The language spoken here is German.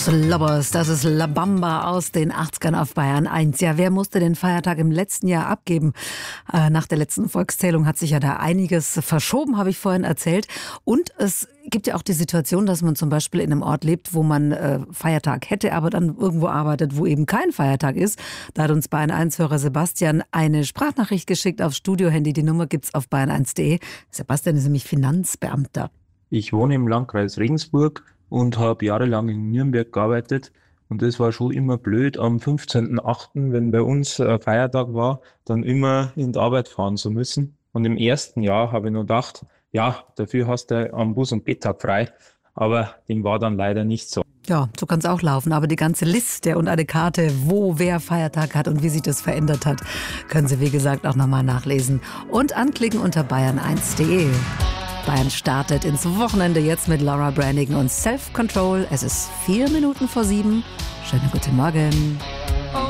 Slobbers, das ist La Bamba aus den 80ern auf Bayern 1. Ja, wer musste den Feiertag im letzten Jahr abgeben? Nach der letzten Volkszählung hat sich ja da einiges verschoben, habe ich vorhin erzählt. Und es gibt ja auch die Situation, dass man zum Beispiel in einem Ort lebt, wo man Feiertag hätte, aber dann irgendwo arbeitet, wo eben kein Feiertag ist. Da hat uns Bayern 1-Hörer Sebastian eine Sprachnachricht geschickt aufs Studiohandy. Die Nummer gibt's auf bayern1.de. Sebastian ist nämlich Finanzbeamter. Ich wohne im Landkreis Regensburg und habe jahrelang in Nürnberg gearbeitet. Und das war schon immer blöd, am 15.08., wenn bei uns Feiertag war, dann immer in die Arbeit fahren zu müssen. Und im ersten Jahr habe ich nur gedacht, ja, dafür hast du am Bus- und Betttag frei. Aber dem war dann leider nicht so. Ja, so kann es auch laufen. Aber die ganze Liste und eine Karte, wo wer Feiertag hat und wie sich das verändert hat, können Sie, wie gesagt, auch nochmal nachlesen. Und anklicken unter bayern1.de. Bayern startet ins Wochenende jetzt mit Laura Branigan und Self Control. Es ist 4 Minuten vor 7. Schönen guten Morgen.